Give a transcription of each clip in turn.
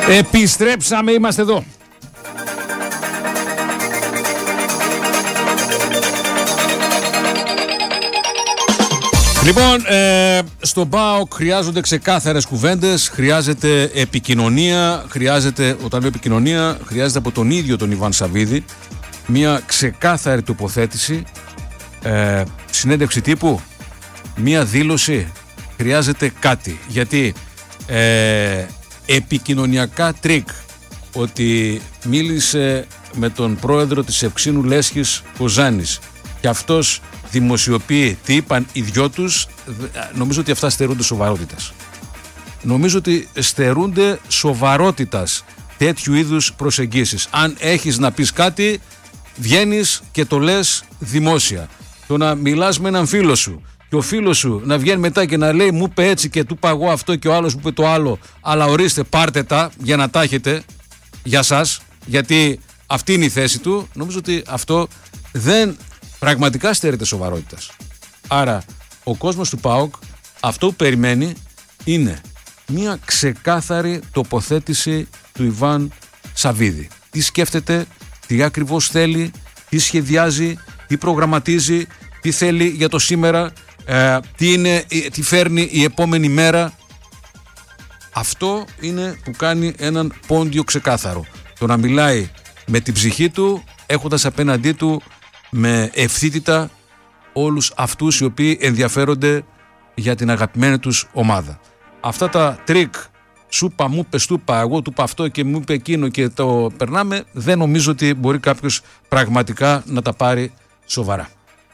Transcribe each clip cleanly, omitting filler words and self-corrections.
Επιστρέψαμε, είμαστε εδώ. Λοιπόν, στον ΠΑΟΚ χρειάζονται ξεκάθαρες κουβέντες, χρειάζεται επικοινωνία, όταν λέω επικοινωνία, χρειάζεται από τον ίδιο τον Ιβάν Σαββίδη μια ξεκάθαρη τοποθέτηση, συνέντευξη τύπου, μια δήλωση, χρειάζεται κάτι. Γιατί επικοινωνιακά τρίκ ότι μίλησε με τον πρόεδρο της Ευξήνου Λέσχης Κοζάνης και αυτός δημοσιοποιεί τι είπαν οι δυο τους, νομίζω ότι αυτά στερούνται σοβαρότητας. Νομίζω ότι στερούνται σοβαρότητας τέτοιου είδους προσεγγίσεις. Αν έχεις να πεις κάτι, βγαίνεις και το λες δημόσια. Το να μιλάς με έναν φίλο σου και ο φίλος σου να βγαίνει μετά και να λέει μου είπε έτσι και του είπα εγώ αυτό και ο άλλος μου είπε το άλλο, αλλά ορίστε πάρτε τα για να τα έχετε για σας, γιατί αυτή είναι η θέση του, νομίζω ότι αυτό δεν πραγματικά στερείται σοβαρότητας. Άρα ο κόσμος του ΠΑΟΚ αυτό που περιμένει είναι μια ξεκάθαρη τοποθέτηση του Ιβάν Σαββίδη. Τι σκέφτεται, τι ακριβώς θέλει, τι σχεδιάζει, τι προγραμματίζει, τι θέλει για το σήμερα, τι φέρνει η επόμενη μέρα. Αυτό είναι που κάνει έναν πόντιο ξεκάθαρο. Το να μιλάει με την ψυχή του, έχοντας απέναντί του με ευθύτητα όλους αυτούς οι οποίοι ενδιαφέρονται για την αγαπημένη τους ομάδα. Αυτά τα τρίκ, σου είπα, μου πες, του είπα, εγώ του είπα αυτό και μου είπε εκείνο και το περνάμε, δεν νομίζω ότι μπορεί κάποιος πραγματικά να τα πάρει σοβαρά.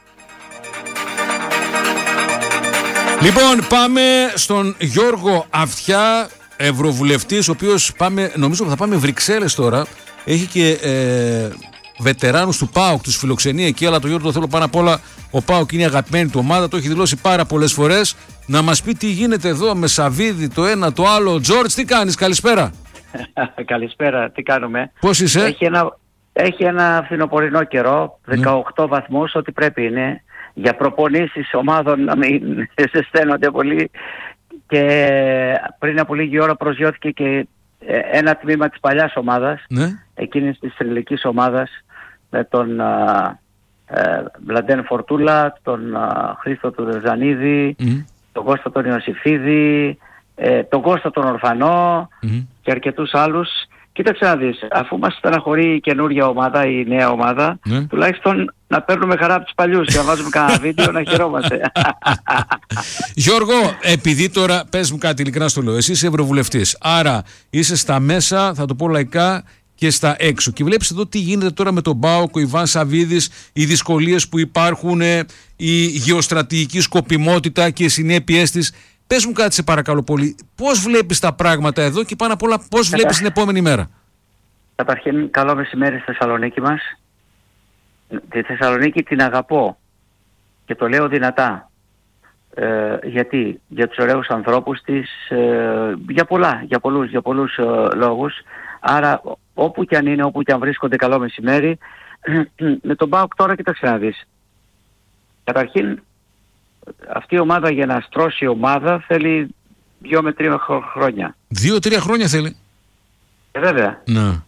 Λοιπόν, πάμε στον Γιώργο Αυτιά, ευρωβουλευτής, ο οποίος νομίζω θα πάμε Βρυξέλλες τώρα. Έχει και βετεράνους του ΠΑΟΚ, τους φιλοξενεί εκεί, αλλά το Γιώργο το θέλω πάνω απ' όλα. Ο ΠΑΟΚ είναι η αγαπημένη του ομάδα, το έχει δηλώσει πάρα πολλές φορές. Να μας πει τι γίνεται εδώ με Σαββίδη, το ένα, το άλλο. Τζόρτζ, τι κάνεις, καλησπέρα. Καλησπέρα, τι κάνουμε. Πώς είσαι? Έχει ένα φθινοπορεινό καιρό, 18 βαθμούς, ό,τι πρέπει είναι. Για προπονήσεις ομάδων να μην ζεσταίνονται πολύ. Και πριν από λίγη ώρα προσγειώθηκε και ένα τμήμα της παλιάς ομάδας, εκείνης της θρυλικής ομάδας, με τον Βλαντέν Φορτούλα, τον Χρήστο του Δεζανίδη, τον Κώστα τον Ιωσήφιδη, τον Κώστα τον Ορφανό και αρκετούς άλλους. Κοίταξε να δεις, αφού μας στεναχωρεί η καινούργια ομάδα, η νέα ομάδα, τουλάχιστον να παίρνουμε χαρά από τους παλιούς και να βάζουμε κανένα βίντεο να χαιρόμαστε. Γιώργο, επειδή τώρα πες μου κάτι, ειλικρινά στο λέω, εσύ είσαι ευρωβουλευτής, άρα είσαι στα μέσα, θα το πω λαϊκά, και στα έξω. Και βλέπεις εδώ τι γίνεται τώρα με τον ΠΑΟΚ, ο Ιβάν Σαββίδης, οι δυσκολίες που υπάρχουν, η γεωστρατηγική σκοπιμότητα και οι συνέπειές της. Πες μου κάτι σε παρακαλώ πολύ, πώς βλέπεις τα πράγματα εδώ και πάνω απ' όλα πώς βλέπεις την επόμενη μέρα? Καταρχήν, καλό μεσημέρι στη Θεσσαλονίκη μας. Τη Θεσσαλονίκη την αγαπώ και το λέω δυνατά. Γιατί? Για τους ωραίους ανθρώπους της, για πολλούς λόγους. Άρα όπου κι αν είναι, όπου κι αν βρίσκονται, καλό μεσημέρι. Με τον ΠΑΟΚ τώρα κοίταξε να δεις. Καταρχήν αυτή η ομάδα, για να στρώσει η ομάδα, θέλει 2 με 3 χρόνια. 2-3 χρόνια θέλει? Βέβαια. Ναι.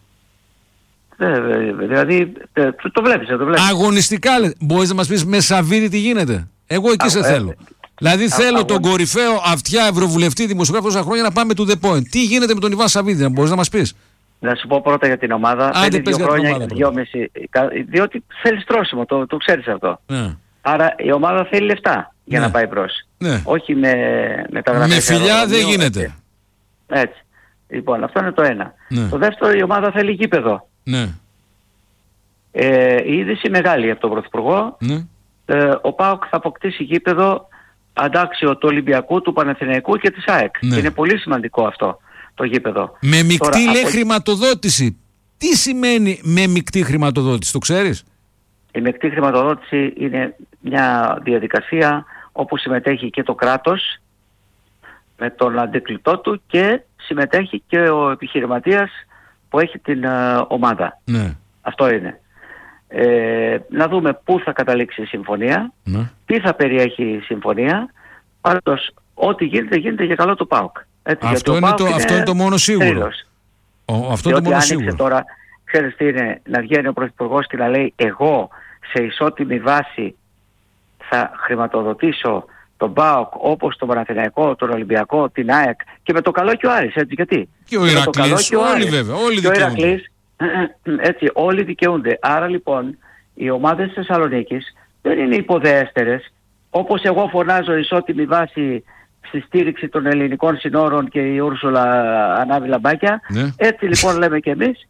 Δηλαδή το βλέπεις. Αγωνιστικά μπορείς να μας πεις με Σαββίδη τι γίνεται? Εγώ εκεί σε θέλω. Δηλαδή θέλω τον κορυφαίο Αυτιά ευρωβουλευτή δημοσιογράφο τόσα χρόνια να πάμε to the point. Τι γίνεται με τον Ιβάν Σαββίδη, μπορείς να μας πεις? Να σου πω πρώτα για την ομάδα. Θέλει 2 χρόνια, 2,5. Διότι θέλει στρώσιμο, το ξέρεις αυτό. Ναι. Άρα η ομάδα θέλει λεφτά για να πάει μπρος. Ναι. Όχι με τα γραφεία. Με φιλιά δεν γίνεται. Έτσι. Λοιπόν, αυτό είναι το ένα. Ναι. Το δεύτερο, η ομάδα θέλει γήπεδο. Ναι. Η είδηση μεγάλη από τον Πρωθυπουργό. Ναι. Ο ΠΑΟΚ θα αποκτήσει γήπεδο αντάξιο του Ολυμπιακού, του Παναθηναϊκού και της ΑΕΚ. Ναι. Και είναι πολύ σημαντικό αυτό το γήπεδο. Με μεικτή λέει χρηματοδότηση. Τι σημαίνει με μεικτή χρηματοδότηση, το ξέρεις? Η μεικτή χρηματοδότηση είναι μια διαδικασία όπου συμμετέχει και το κράτος με τον αντικλητό του και συμμετέχει και ο επιχειρηματίας που έχει την ομάδα. Ναι. Αυτό είναι. Να δούμε πού θα καταλήξει η συμφωνία, τι θα περιέχει η συμφωνία. Πάντως ό,τι γίνεται για καλό του ΠΑΟΚ. Αυτό είναι το μόνο σίγουρο. Αυτό το μόνο άνοιξε σίγουρο. τώρα, ξέρεις τι είναι, να βγαίνει ο Πρωθυπουργός και να λέει εγώ σε ισότιμη βάση θα χρηματοδοτήσω τον ΠΑΟΚ όπως τον Παναθηναϊκό, τον Ολυμπιακό, την ΑΕΚ και με το καλό και ο Άρης, έτσι, γιατί. Και ο Ηρακλής, όλοι βέβαια, όλοι δικαιούνται. Έτσι, όλοι δικαιούνται. Άρα λοιπόν οι ομάδες της Θεσσαλονίκης δεν είναι υποδέστερες, όπως εγώ φωνάζω ισότιμη βάση στη στήριξη των ελληνικών συνόρων και η Ούρσουλα ανάβει λαμπάκια. Ναι. Έτσι λοιπόν λέμε και εμείς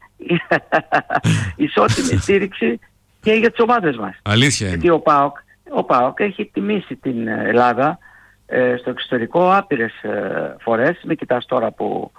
ισότιμη στήριξη και για τις ομάδες μας. Αλήθεια είναι. Γιατί ο ΠΑΟΚ έχει τιμήσει την Ελλάδα στο εξωτερικό άπειρες φορές. Μην κοιτάς τώρα που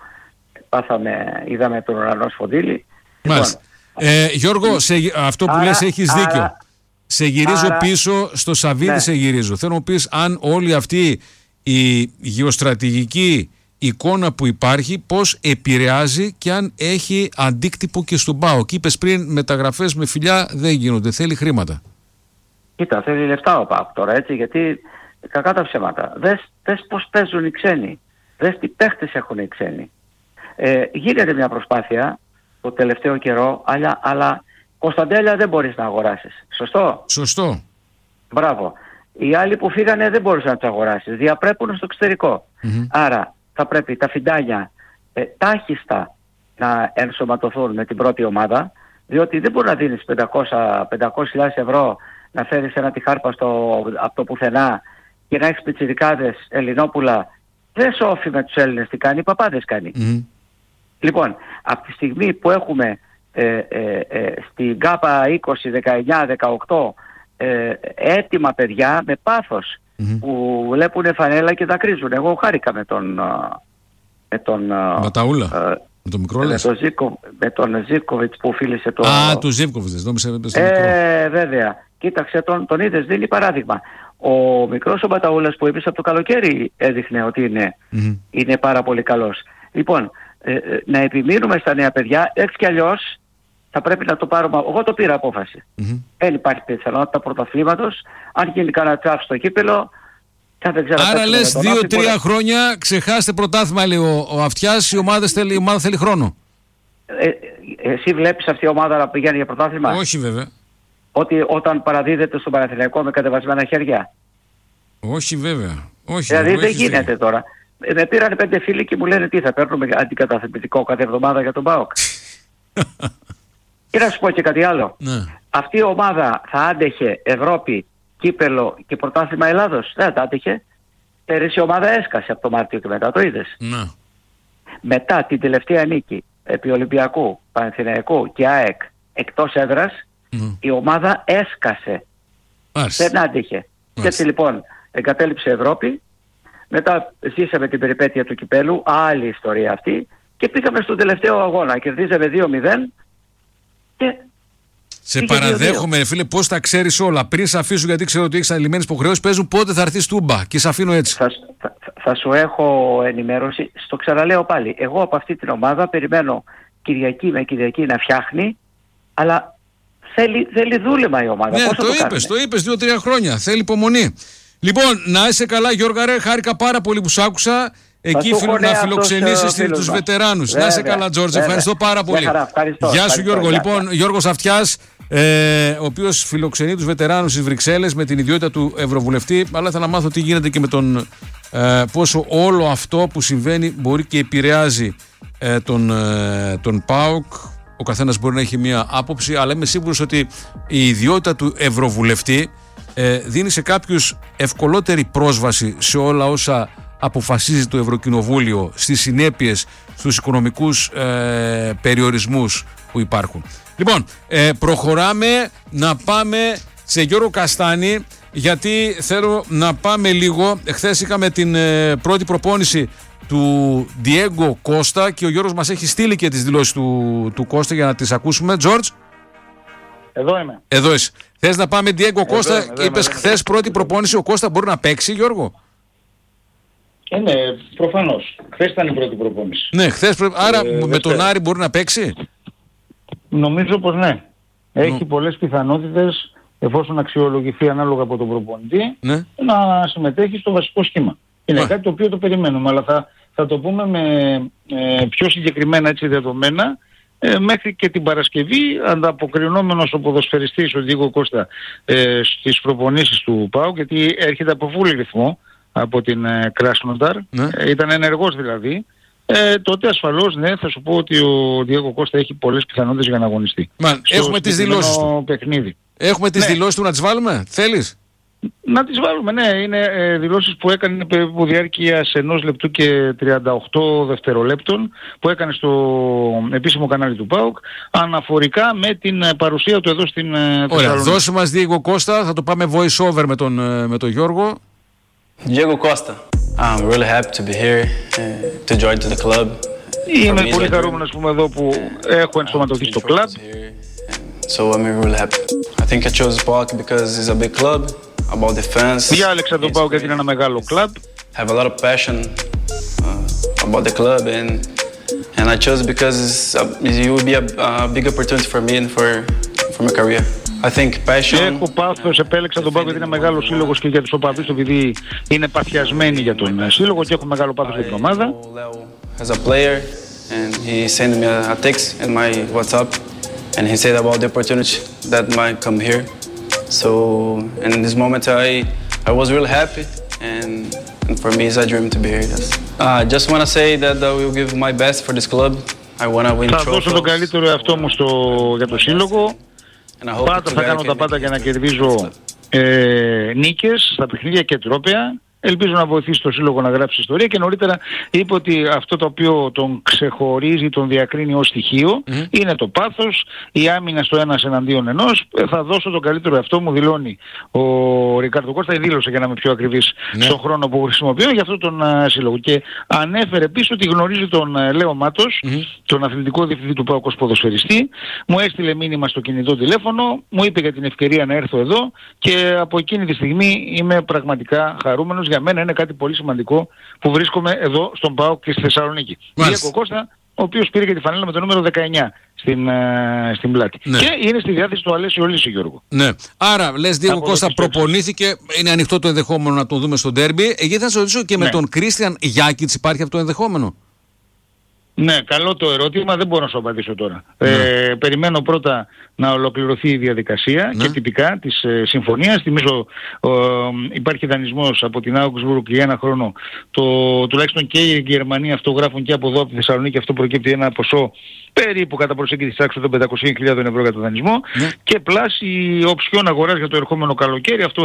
είδαμε τον ουρανό Σφοντήλη. Μάλιστα. Γιώργο, αυτό που λες έχεις δίκιο. Σε γυρίζω πίσω στο Σαββίδι, ναι. Σε γυρίζω. Θέλω να μου πεις αν όλη αυτή η γεωστρατηγική εικόνα που υπάρχει πώς επηρεάζει και αν έχει αντίκτυπο και στον ΠΑΟΚ. Είπες πριν μεταγραφές με φιλιά δεν γίνονται, θέλει χρήματα. Κοίτα, θέλει λεφτά ο ΠΑΟΚ τώρα, έτσι, γιατί κακά τα ψέματα. Δες πώς παίζουν οι ξένοι, δες τι παίχτες έχουν οι ξένοι. Γίνεται μια προσπάθεια το τελευταίο καιρό, αλλά Κωνσταντέλια δεν μπορείς να αγοράσεις. Σωστό? Σωστό. Μπράβο. Οι άλλοι που φύγανε δεν μπορείς να τους αγοράσεις. Διαπρέπουν στο εξωτερικό. Άρα θα πρέπει τα φιντάνια τάχιστα να ενσωματωθούν με την πρώτη ομάδα, διότι δεν μπορεί να δίνεις 500.000 ευρώ να φέρεις ένα τυχάρπαστο από το πουθενά και να έχεις πιτσιρικάδες Ελληνόπουλα. Δεν σώφει με τους Έλληνες τι κάνει, οι παπάδες κάνει. Λοιπόν, από τη στιγμή που έχουμε στην ΚΑΠΑ 20, 19, 18 έτοιμα παιδιά με πάθος που βλέπουν φανέλα και δακρύζουν. Εγώ χάρηκα με τον Ματαούλα, με τον μικρό λες. Με τον Ζίβκοβιτς που φίλησε το... του Ζίβκοβιτς, νόμιζα βέβαια. Κοίταξε, τον είδες, δίνει παράδειγμα. Ο μικρός ο Ματαούλας που είπες από το καλοκαίρι έδειχνε ότι είναι πάρα πολύ καλός. Λοιπόν, να επιμείνουμε στα νέα παιδιά, έτσι κι αλλιώς θα πρέπει να το πάρουμε. Εγώ το πήρα απόφαση. Δεν υπάρχει πιθανότητα πρωταθλήματος. Αν γίνει κανένα τσάφ στο κύπελο, άρα λες 2-3 χρόνια ξεχάστε πρωτάθλημα, λέει ο Αυτιάς, η ομάδα θέλει χρόνο. Εσύ βλέπεις αυτή η ομάδα να πηγαίνει για πρωτάθλημα? Όχι βέβαια. Ότι όταν παραδίδεται στον Παναθηναϊκό με κατεβασμένα χέρια? Όχι βέβαια. Όχι, δηλαδή δεν γίνεται τώρα. Με πήραν 5 φίλοι και μου λένε τι θα παίρνουμε αντικαταθλιπτικό κάθε εβδομάδα για τον ΠΑΟΚ. Και να σου πω και κάτι άλλο. Ναι. Αυτή η ομάδα θα άντεχε Ευρώπη, κύπελο και πρωτάθλημα Ελλάδος? Δεν θα άντεχε. Πέρυσι η ομάδα έσκασε από το Μάρτιο και μετά, το είδες? Ναι. Μετά την τελευταία νίκη επί Ολυμπιακού, Παναθηναϊκού και ΑΕΚ εκτός έδρας, η ομάδα έσκασε. Δεν άντεχε. Και έτσι λοιπόν εγκατέλειψε Ευρώπη. Μετά ζήσαμε την περιπέτεια του κυπέλου, άλλη ιστορία αυτή, και πήγαμε στον τελευταίο αγώνα. Κερδίζαμε 2-0 και... Σε παραδέχομαι, φίλε, πώς τα ξέρεις όλα. Πριν σε αφήσω, γιατί ξέρω ότι έχεις ανελημμένες υποχρεώσεις, παίζουν πότε θα έρθεις Τούμπα και σε αφήνω έτσι. Θα σου έχω ενημέρωση. Στο ξαναλέω πάλι. Εγώ από αυτή την ομάδα περιμένω Κυριακή με Κυριακή να φτιάχνει, αλλά θέλει δούλεμα η ομάδα. Ναι, το είπες 2-3 χρόνια. θέλει υπομονή. Λοιπόν, να είσαι καλά, Γιώργα, ρε, χάρηκα πάρα πολύ που σ' άκουσα. Εκεί να φιλοξενήσεις τους βετεράνους. Να είσαι καλά, Τζόρτζ, ευχαριστώ πάρα πολύ. Γεια σου, Γιώργο. Λοιπόν, Γιώργος Αυτιάς, ο οποίος φιλοξενεί τους βετεράνους στις Βρυξέλλες με την ιδιότητα του Ευρωβουλευτή, αλλά ήθελα να μάθω τι γίνεται και με πόσο όλο αυτό που συμβαίνει μπορεί και επηρεάζει τον ΠΑΟΚ. Ο καθένας μπορεί να έχει μια άποψη, αλλά είμαι σίγουρος ότι η ιδιότητα του Ευρωβουλευτή δίνει σε κάποιους ευκολότερη πρόσβαση σε όλα όσα αποφασίζει το Ευρωκοινοβούλιο, στις συνέπειες, στους οικονομικούς περιορισμούς που υπάρχουν. Λοιπόν, προχωράμε να πάμε σε Γιώργο Καστάνη, γιατί θέλω να πάμε λίγο. Χθες είχαμε την πρώτη προπόνηση του Diego Costa και ο Γιώργος μας έχει στείλει και τις δηλώσεις του Costa για να τις ακούσουμε. George. Εδώ είμαι. Εδώ είσαι. Θες να πάμε Diego Costa? Είπες χθες πρώτη προπόνηση, ο Costa μπορεί να παίξει, Γιώργο? Ναι, προφανώς. Χθες ήταν η πρώτη προπόνηση. Ναι, χθες άρα με τον Άρη μπορεί να παίξει? Νομίζω πως ναι. Έχει πολλές πιθανότητες, εφόσον αξιολογηθεί ανάλογα από τον προπονητή, να συμμετέχει στο βασικό σχήμα. Είναι κάτι το οποίο το περιμένουμε, αλλά θα θα το πούμε με πιο συγκεκριμένα έτσι δεδομένα, μέχρι και την Παρασκευή, ανταποκρινόμενος ο ποδοσφαιριστής ο Διέγκο Κώστα στις προπονήσεις του ΠΑΟΚ, γιατί έρχεται από φούλη ρυθμό από την Κράσνονταρ, ήταν ενεργός δηλαδή, τότε ασφαλώς θα σου πω ότι ο Διέγκο Κώστα έχει πολλές πιθανότητες για να αγωνιστεί. Έχουμε τις δηλώσεις του. Παιχνίδι. Έχουμε τις δηλώσεις του να τις βάλουμε, θέλεις? Να τις βάλουμε, ναι. Είναι δηλώσεις που έκανε περίπου διάρκειας 1 λεπτού και 38 δευτερολέπτων που έκανε στο επίσημο κανάλι του ΠΑΟΚ αναφορικά με την παρουσία του εδώ στην Θεσσαλονίκη. Ωραία, δώσε μας Διέγκο Κώστα, θα το πάμε voice over με τον Γιώργο. Diego Costa. I'm really happy to be here, to join to the club. Είμαι πολύ χαρούμενος που είμαι εδώ, που έχω ενσωματωθεί στο κλαμπ. So I'm really happy. I think I chose PAOK because it's a big club, about the fans. Διάλεξα τον PAOK γιατί είναι ένα μεγάλο κλαμπ. Have a lot of passion about the club and I chose because it will be a big opportunity for me and for my career. I think passion. Έχω πάθος, επέλεξα τον PAOK γιατί είναι μεγάλο σύλλογος και για τους οπαδούς του, επειδή είναι παθιασμένοι για τον σύλλογο και έχω μεγάλο πάθος για την ομάδα. As a player and he sent me a text in my WhatsApp and he said about the opportunity that might come here. So in this moment I was really happy and for me it's a dream to be here. Yes. I just want to say that I will give my best for this club. I want to win trophies. Θα δώσω τον καλύτερο εαυτό μου για το σύλλογο. Πάντα θα κάνω τα πάντα για να κερδίζω νίκες στα παιχνίδια και τρόπαια. Ελπίζω να βοηθήσει το σύλλογο να γράψει ιστορία, και νωρίτερα είπε ότι αυτό το οποίο τον ξεχωρίζει, τον διακρίνει ως στοιχείο, είναι το πάθος, η άμυνα στο ένας εναντίον ενός. Θα δώσω τον καλύτερο εαυτό μου, δηλώνει ο Ρικάρντο Κώστα, ή δήλωσε, για να είμαι πιο ακριβής στον χρόνο που χρησιμοποιώ, για αυτό τον σύλλογο. Και ανέφερε επίσης ότι γνωρίζει τον Λέο Μάτος, τον αθλητικό διευθυντή του ΠΑΟΚ ως ποδοσφαιριστή. Μου έστειλε μήνυμα στο κινητό τηλέφωνο, μου είπε για την ευκαιρία να έρθω εδώ και από εκείνη τη στιγμή είμαι πραγματικά χαρούμενος. Για μένα είναι κάτι πολύ σημαντικό που βρίσκομαι εδώ στον ΠΑΟΚ και στη Θεσσαλονίκη. Διέγκο Κώστα, ο οποίος πήρε και τη φανέλα με το νούμερο 19 στην πλάτη. Ναι. Και είναι στη διάθεση του Αλέσιο Λύση, Γιώργο. Ναι. Άρα, λες, Διέγκο Κώστα προπονήθηκε, είναι ανοιχτό το ενδεχόμενο να τον δούμε στο ντέρμπι. Εγώ θα σας ρωτήσω και με τον Κρίστιαν Γιάκιτς υπάρχει αυτό το ενδεχόμενο? Ναι, καλό το ερώτημα, δεν μπορώ να σου απαντήσω τώρα. Περιμένω πρώτα να ολοκληρωθεί η διαδικασία και τυπικά της συμφωνίας. Θυμίζω υπάρχει δανεισμός από την Augsburg για 1 χρόνο. Τουλάχιστον και οι Γερμανοί αυτό γράφουν και από εδώ, από τη Θεσσαλονίκη, αυτό προκύπτει ένα ποσό περίπου κατά προσέγγιση της τάξης των 500.000 ευρώ για το δανεισμό, και πλάς η οψιόν αγοράς για το ερχόμενο καλοκαίρι. Αυτό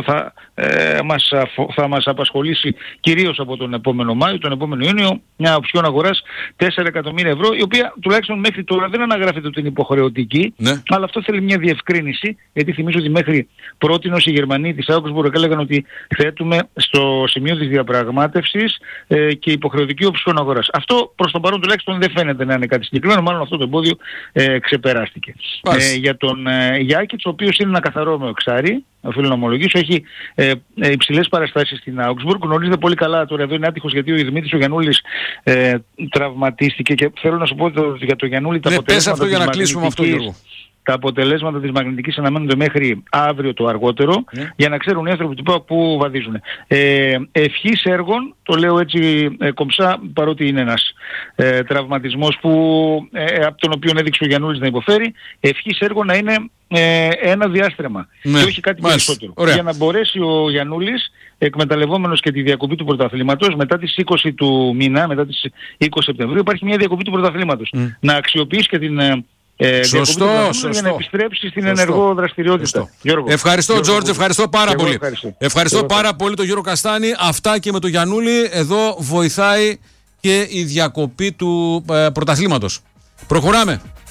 θα μας απασχολήσει κυρίως από τον επόμενο Μάιο, τον επόμενο Ιούνιο, μια οψιόν αγοράς 4 εκατομμύρια ευρώ, η οποία τουλάχιστον μέχρι τώρα δεν αναγράφεται ότι είναι υποχρεωτική, αλλά αυτό θέλει μια διευκρίνηση, γιατί θυμίζω ότι μέχρι πρότινος οι Γερμανοί της Augsburg έλεγαν ότι θέτουμε στο σημείο της διαπραγμάτευσης και υποχρεωτική οψιόν αγοράς. Αυτό προς τον παρόν τουλάχιστον δεν φαίνεται να είναι κάτι συγκεκριμένο, μάλλον αυτό το εμπόδιο ξεπεράστηκε. Για τον Γιάκιτς, ο οποίος είναι ένα καθαρό με εξάρι, οφείλω να ομολογήσω, έχει υψηλές παραστάσεις στην Augsburg. Γνωρίζετε πολύ καλά, τώρα εδώ είναι άτυχος γιατί ο Δημήτρης ο Γιαννούλης τραυματίστηκε, και θέλω να σου πω για τον Γιαννούλη τα αποτελέσματα για να κλείσουμε αυτό, Γιώργο. Τα αποτελέσματα της μαγνητικής αναμένονται μέχρι αύριο το αργότερο, για να ξέρουν οι άνθρωποι του ΠΑΟΚ που βαδίζουν. Ευχής έργων, το λέω έτσι κομψά, παρότι είναι ένας τραυματισμός από τον οποίο έδειξε ο Γιαννούλης να υποφέρει, ευχής έργων να είναι ένα διάστρεμα και όχι κάτι περισσότερο. Για να μπορέσει ο Γιαννούλης, εκμεταλλευόμενος και τη διακοπή του πρωταθλήματος, μετά τις 20 του μήνα, μετά τις 20 Σεπτεμβρίου, υπάρχει μια διακοπή του πρωταθλήματος. Να αξιοποιήσει και την σωστό. Για να επιστρέψει στην ενεργό δραστηριότητα. Ευχαριστώ, Τζόρτζ, ευχαριστώ πάρα πολύ. Ευχαριστώ πάρα πολύ τον Γιώργο Καστάνη. Αυτά και με τον Γιαννούλη. Εδώ βοηθάει και η διακοπή του πρωταθλήματος. Προχωράμε.